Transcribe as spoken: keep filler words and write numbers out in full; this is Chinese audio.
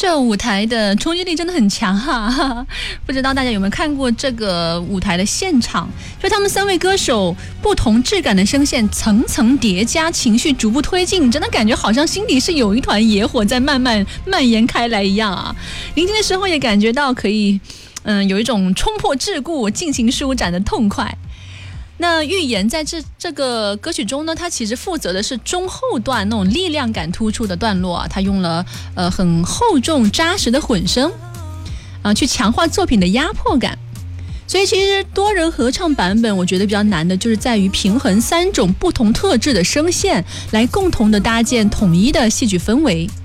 这舞台的冲击力真的很强哈、啊，不知道大家有没有看过这个舞台的现场？就他们三位歌手不同质感的声线层层叠加，情绪逐步推进，真的感觉好像心底是有一团野火在慢慢蔓延开来一样啊！聆听的时候也感觉到可以，嗯，有一种冲破桎梏、尽情舒展的痛快。那预言在这这个歌曲中呢，它其实负责的是中后段那种力量感突出的段落啊，它用了呃很厚重扎实的混声啊、呃，去强化作品的压迫感。所以其实多人合唱版本，我觉得比较难的就是在于平衡三种不同特质的声线，来共同的搭建统一的戏剧氛围。